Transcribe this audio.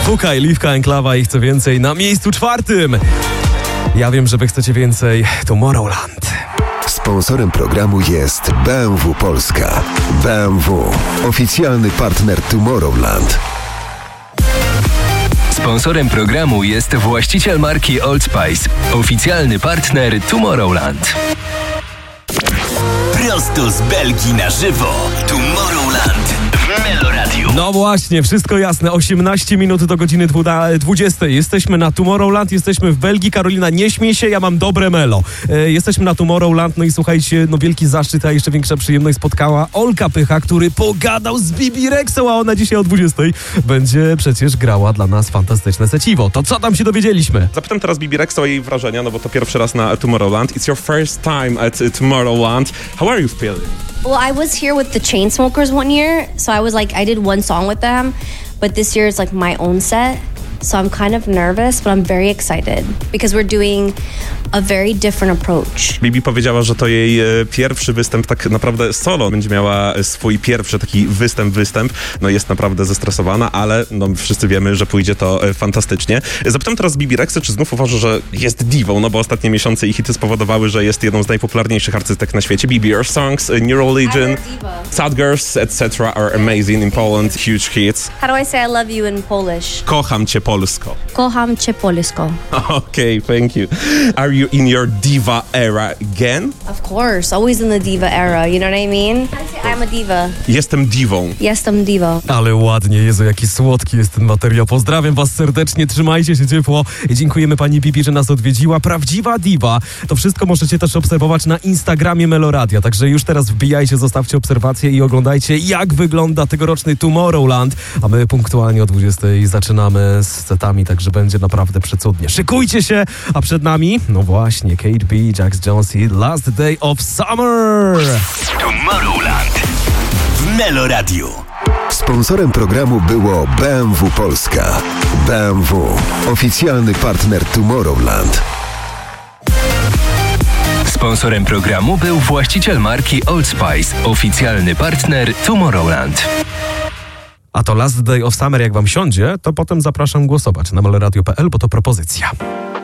Fukaj, Liwka, Enklawa i chcę więcej na miejscu 4. Ja wiem, że wy chcecie więcej. Tomorrowland. Sponsorem programu jest BMW Polska. BMW, oficjalny partner Tomorrowland. Sponsorem programu jest właściciel marki Old Spice, oficjalny partner Tomorrowland. Prosto z Belgii na żywo. Tomorrowland w Meloradiu. No właśnie, wszystko jasne. 18 minut do godziny 20. Jesteśmy na Tomorrowland, jesteśmy w Belgii. Karolina, nie śmiej się, ja mam dobre melo. Jesteśmy na Tomorrowland, no i słuchajcie, no wielki zaszczyt, a jeszcze większa przyjemność spotkała Olka Pycha, który pogadał z Bibi Rexą, a ona dzisiaj o 20 będzie przecież grała dla nas fantastyczne seciwo. To co tam się dowiedzieliśmy? Zapytam teraz Bibi Rexę o jej wrażenia, no bo to pierwszy raz na Tomorrowland. It's your first time at Tomorrowland. How are you feeling? Well, I was here with the Chainsmokers one year, so I did one song with them, but this year it's like my own set. So I'm kind of nervous, but I'm very excited because we're doing a very different approach. Bibi powiedziała, że to jej pierwszy występ tak naprawdę solo. Będzie miała swój pierwszy taki występ. No jest naprawdę zestresowana, ale no wszyscy wiemy, że pójdzie to fantastycznie. Zapytam teraz Bibi Rexę, czy znów uważa, że jest diwą, no bo ostatnie miesiące i hity spowodowały, że jest jedną z najpopularniejszych artystek na świecie. Bibi, your songs, New Religion, Sad Girls, etc. are amazing in Poland, huge hits. How do I say I love you in Polish? Kocham cię polsko. Kocham cię polsko. Okay, thank you. Are you in your diva era again? Of course, always in the diva era, you know what I mean? I'm a diva. Jestem diwą. Jestem diva. Ale ładnie, Jezu, jaki słodki jest ten materiał. Pozdrawiam was serdecznie, trzymajcie się ciepło. Dziękujemy pani Bibi, że nas odwiedziła. Prawdziwa diwa. To wszystko możecie też obserwować na Instagramie Meloradia, także już teraz wbijajcie, zostawcie obserwacje i oglądajcie, jak wygląda tegoroczny Tomorrowland. A my punktualnie o 20 zaczynamy z setami, także będzie naprawdę przecudnie. Szykujcie się, a przed nami, no właśnie, Kate B, Jax Jones i Last Day of Summer. Tomorrowland w Meloradiu. Sponsorem programu było BMW Polska. BMW, oficjalny partner Tomorrowland. Sponsorem programu był właściciel marki Old Spice, oficjalny partner Tomorrowland. A to Last Day of Summer, jak wam siądzie, to potem zapraszam głosować na meloradio.pl, bo to propozycja.